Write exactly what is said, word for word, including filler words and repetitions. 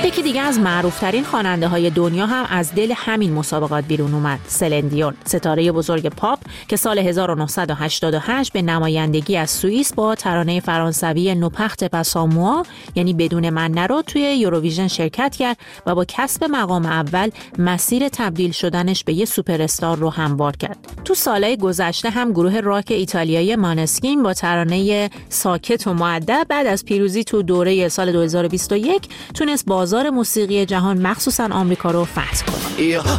یکی دیگه از معروفترین خواننده های دنیا هم از دل همین مسابقات بیرون اومد، سلن دیون، ستاره بزرگ پاپ که سال هزار و نهصد و هشتاد و هشت به نمایندگی از سوئیس با ترانه فرانسوی نوپخت پساموا یعنی بدون من نرو توی یوروویژن شرکت کرد و با کسب مقام اول مسیر تبدیل شدنش به یه سوپر استار رو هموار کرد. تو سالهای گذشته هم گروه راک ایتالیایی مانسکین با ترانه ساکت و مؤدب بعد از پیروزی تو دوره سال دو هزار و بیست و یک تونست بازار موسیقی جهان مخصوصاً آمریکا رو فتح کنه. Io